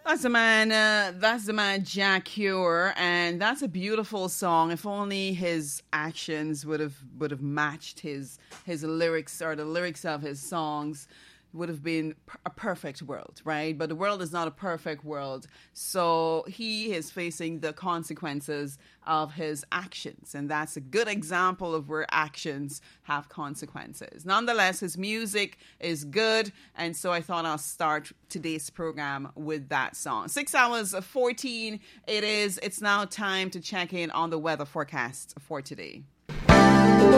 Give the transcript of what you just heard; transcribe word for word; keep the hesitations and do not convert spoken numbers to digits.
That's the man. Uh, that's the man, Jack Cure, and that's a beautiful song. If only his actions would have would have matched his his lyrics, or the lyrics of his songs would have been a perfect world, right? But the world is not a perfect world, so he is facing the consequences of his actions, and that's a good example of where actions have consequences. Nonetheless, his music is good, and so I thought I'll start today's program with that song. Six hours fourteen it is. It's now time to check in on the weather forecast for today.